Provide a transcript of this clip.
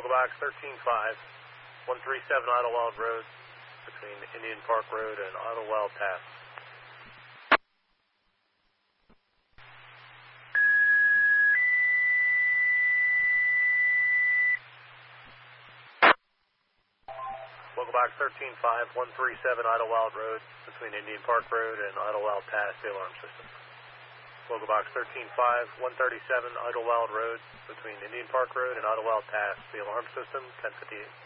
Box 13-5, 137 Idlewild Road, between Indian Park Road and Idlewild Pass. Local Box 13-5, 137 Idlewild Road, between Indian Park Road and Idlewild Pass, the alarm system. Local Box 13-5, 137 Idlewild Road, between Indian Park Road and Idlewild Pass, the alarm system, 1058.